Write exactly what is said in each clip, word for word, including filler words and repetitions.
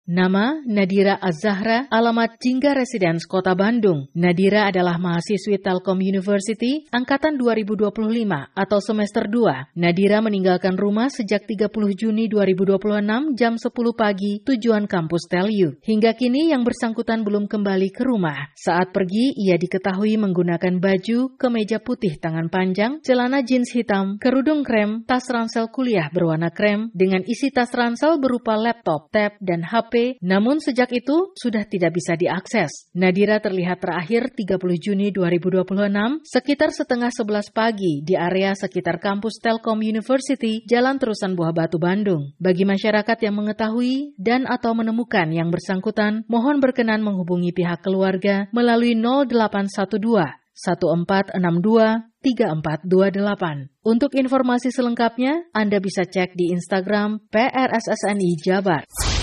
Nama Nadira Az-Zahra, alamat Jingga Residence, Kota Bandung. Nadira adalah mahasiswi Telkom University angkatan dua ribu dua puluh lima atau semester dua. Nadira meninggalkan rumah sejak tiga puluh Juni dua ribu dua puluh enam jam sepuluh pagi tujuan kampus Tel U. Hingga kini yang bersangkutan belum kembali ke rumah. Saat pergi, ia diketahui menggunakan baju, kemeja putih tangan panjang, celana jeans hitam, kerudung krem, tas ransel kuliah berwarna krem, dengan isi tas ransel berupa laptop, tab, dan H P. Namun sejak itu sudah tidak bisa diakses. Nadira terlihat terakhir tiga puluh Juni dua ribu dua puluh enam sekitar setengah sebelas pagi di area sekitar kampus Telkom University, Jalan Terusan Buah Batu, Bandung. Bagi masyarakat yang mengetahui dan atau menemukan yang bersangkutan, mohon berkenan menghubungi pihak keluarga melalui nol delapan satu dua satu empat enam dua tiga empat dua delapan. Untuk informasi selengkapnya, Anda bisa cek di Instagram P R S S N I Jabar.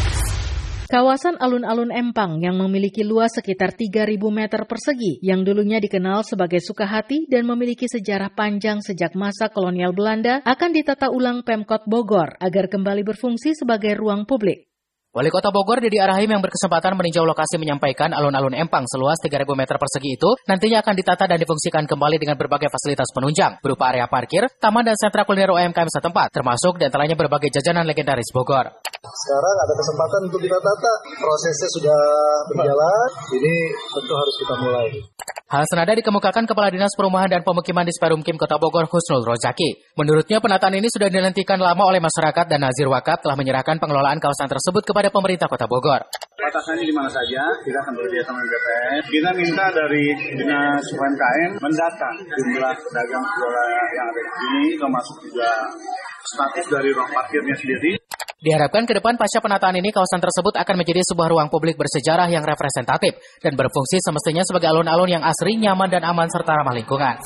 Kawasan alun-alun Empang yang memiliki luas sekitar tiga ribu meter persegi yang dulunya dikenal sebagai Sukahati dan memiliki sejarah panjang sejak masa kolonial Belanda akan ditata ulang Pemkot Bogor agar kembali berfungsi sebagai ruang publik. Wali Kota Bogor, Didi Arahim, yang berkesempatan meninjau lokasi menyampaikan alun-alun Empang seluas tiga ribu meter persegi itu nantinya akan ditata dan difungsikan kembali dengan berbagai fasilitas penunjang, berupa area parkir, taman dan sentra kuliner U M K M setempat, termasuk di antaranya berbagai jajanan legendaris Bogor. Sekarang ada kesempatan untuk kita tata, prosesnya sudah berjalan, ini tentu harus kita mulai. Hal senada dikemukakan Kepala Dinas Perumahan dan Pemukiman di Sperumkim Kota Bogor, Husnul Rozaki. Menurutnya penataan ini sudah dinantikan lama oleh masyarakat dan Nazir Wakaf telah menyerahkan pengelolaan kawasan tersebut kepada pemerintah Kota Bogor. Batasannya di mana saja, kita akan bekerja sama B P S. Kita minta dari Dinas U M K M mendata jumlah pedagang yang ada di sini, termasuk juga status dari ruang parkirnya sendiri. Diharapkan ke depan pasca penataan ini kawasan tersebut akan menjadi sebuah ruang publik bersejarah yang representatif dan berfungsi semestinya sebagai alun-alun yang asri, nyaman dan aman serta ramah lingkungan.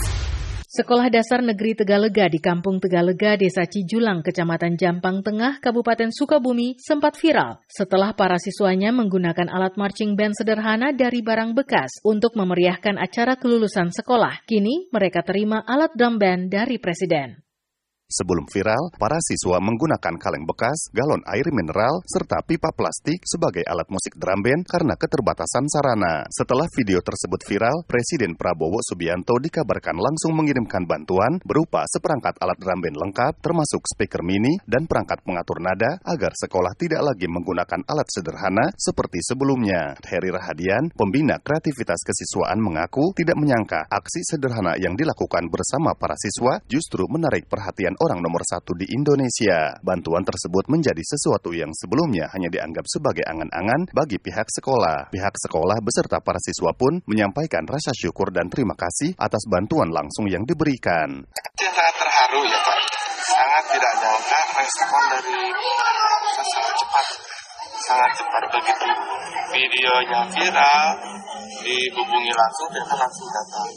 Sekolah Dasar Negeri Tegalega di Kampung Tegalega, Desa Cijulang, Kecamatan Jampang Tengah, Kabupaten Sukabumi sempat viral setelah para siswanya menggunakan alat marching band sederhana dari barang bekas untuk memeriahkan acara kelulusan sekolah. Kini mereka terima alat drum band dari Presiden. Sebelum viral, para siswa menggunakan kaleng bekas, galon air mineral, serta pipa plastik sebagai alat musik drum band karena keterbatasan sarana. Setelah video tersebut viral, Presiden Prabowo Subianto dikabarkan langsung mengirimkan bantuan berupa seperangkat alat drum band lengkap, termasuk speaker mini dan perangkat pengatur nada, agar sekolah tidak lagi menggunakan alat sederhana seperti sebelumnya. Heri Rahadian, pembina kreativitas kesiswaan, mengaku tidak menyangka aksi sederhana yang dilakukan bersama para siswa justru menarik perhatian orang nomor satu di Indonesia. Bantuan tersebut menjadi sesuatu yang sebelumnya hanya dianggap sebagai angan-angan bagi pihak sekolah. Pihak sekolah beserta para siswa pun menyampaikan rasa syukur dan terima kasih atas bantuan langsung yang diberikan. Saya sangat terharu ya Pak. Sangat tidak nyangka respon dari sangat cepat. Sangat cepat, begitu videonya viral, dihubungi langsung, ternyata langsung datang.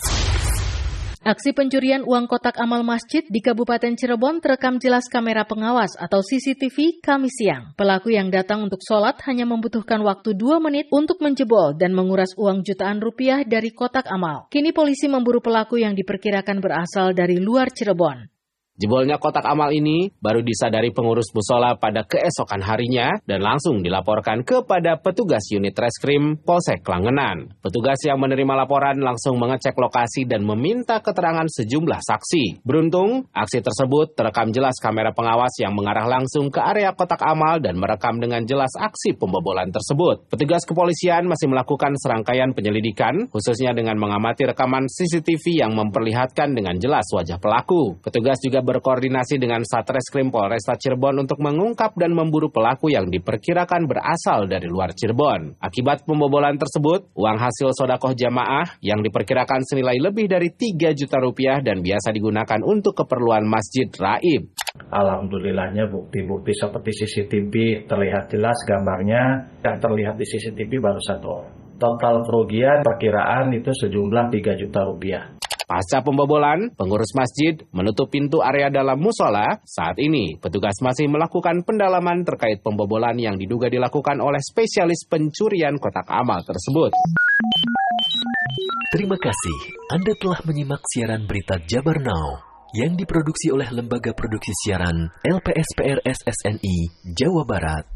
Aksi pencurian uang kotak amal masjid di Kabupaten Cirebon terekam jelas kamera pengawas atau C C T V Kamis siang. Pelaku yang datang untuk sholat hanya membutuhkan waktu dua menit untuk menjebol dan menguras uang jutaan rupiah dari kotak amal. Kini polisi memburu pelaku yang diperkirakan berasal dari luar Cirebon. Jebolnya kotak amal ini baru disadari pengurus musola pada keesokan harinya dan langsung dilaporkan kepada petugas unit reskrim Polsek Langenan. Petugas yang menerima laporan langsung mengecek lokasi dan meminta keterangan sejumlah saksi. Beruntung, aksi tersebut terekam jelas kamera pengawas yang mengarah langsung ke area kotak amal dan merekam dengan jelas aksi pembobolan tersebut. Petugas kepolisian masih melakukan serangkaian penyelidikan, khususnya dengan mengamati rekaman C C T V yang memperlihatkan dengan jelas wajah pelaku. Petugas juga berkoordinasi dengan Satreskrim Polresta Cirebon untuk mengungkap dan memburu pelaku yang diperkirakan berasal dari luar Cirebon. Akibat pembobolan tersebut, uang hasil sedekah jamaah yang diperkirakan senilai lebih dari tiga juta rupiah dan biasa digunakan untuk keperluan masjid raib. Alhamdulillahnya bukti-bukti seperti C C T V terlihat jelas gambarnya, yang terlihat di C C T V baru satu orang. Total kerugian perkiraan itu sejumlah tiga juta rupiah. Pasca pembobolan, pengurus masjid menutup pintu area dalam musola. Saat ini, petugas masih melakukan pendalaman terkait pembobolan yang diduga dilakukan oleh spesialis pencurian kotak amal tersebut. Terima kasih Anda telah menyimak siaran berita Jabar Now yang diproduksi oleh Lembaga Produksi Siaran L P S P R S S N I Jawa Barat.